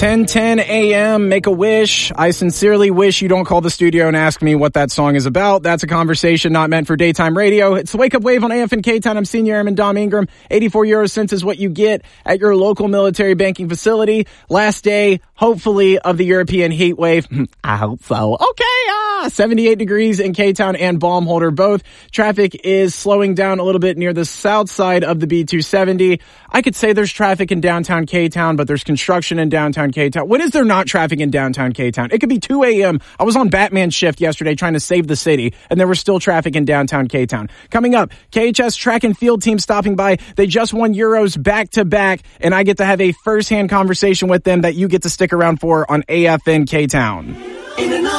10:10 a.m. Make a wish. I sincerely wish you don't call the studio and ask me what that song is about. That's a conversation not meant for daytime radio. It's the Wake Up Wave on AFN K-Town. I'm Senior Airman Dom Ingram. 84 euro cents is what you get at your local military banking facility. Last day, hopefully, of the European heat wave. I hope so. Okay, 78 degrees in K-Town and Baumholder both. Traffic is slowing down a little bit near the south side of the B270. I could say there's traffic in downtown K-Town, but there's construction in downtown K-Town. When is there not traffic in downtown K-Town? It could be 2 a.m. I was on Batman shift yesterday trying to save the city, and there was still traffic in downtown K-Town. Coming up, KHS track and field team stopping by. They just won Euros back-to-back, and I get to have a first-hand conversation with them that you get to stick around for on AFN K-Town.